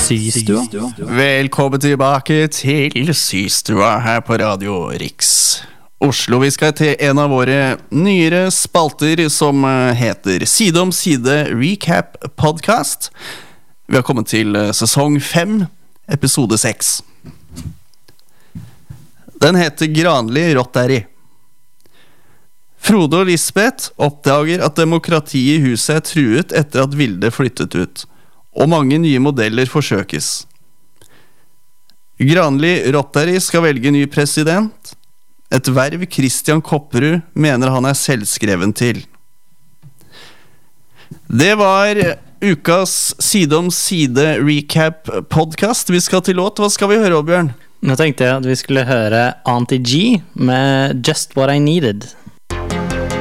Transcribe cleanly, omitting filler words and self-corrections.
Systua. Velkommen tilbake til Systua her på Radio Riks Oslo. Vi skal til en av våre nyere spalter som heter Side om side Recap Podcast. Vi har kommet til sesong 5, episode 6. Den heter Granli Rotteri. Frode og Lisbeth oppdager at demokratiet i huset er truet etter at Vilde flyttet ut, og mange nye modeller forsøkes. Granli Rotteri skal velge ny president, et verv Christian Kopperud mener han er selvskreven til. Det var ukas Side om side Recap Podcast. Vi skal til låt. Hva skal vi høre, Oddbjørn? Nå tenkte jeg at vi skulle høre Auntie G med Just What I Needed.